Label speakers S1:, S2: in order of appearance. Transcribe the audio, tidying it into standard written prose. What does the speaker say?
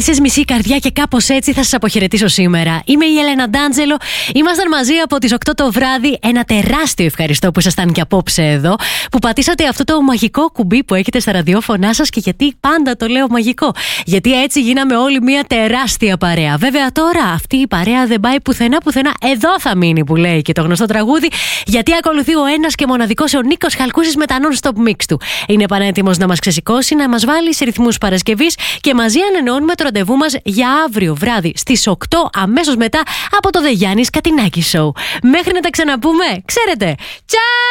S1: Έκλεισες μισή καρδιά και κάπως έτσι θα σας αποχαιρετήσω σήμερα. Είμαι η Έλενα Ντάντζελο. Ήμασταν μαζί από τις 8 το βράδυ. Ένα τεράστιο ευχαριστώ που ήσασταν και απόψε εδώ. Που πατήσατε αυτό το μαγικό κουμπί που έχετε στα ραδιόφωνά σας. Και γιατί πάντα το λέω μαγικό? Γιατί έτσι γίναμε όλοι μια τεράστια παρέα. Βέβαια τώρα αυτή η παρέα δεν πάει πουθενά. Εδώ θα μείνει, που λέει και το γνωστό τραγούδι. Γιατί ακολουθεί ο ένας και μοναδικός, ο Νίκος Χαλκούσης, με τα non-stop mix του. Είναι πανέτοιμος να μας ξεσηκώσει, να μας βάλει σε ρυθμούς Παρασκευής και μαζί ανανεώνουμε το ραντεβού μας για αύριο βράδυ στις 8, αμέσως μετά από το The Γιάννης Κατινάκη Show. Μέχρι να τα ξαναπούμε, ξέρετε, τσάου!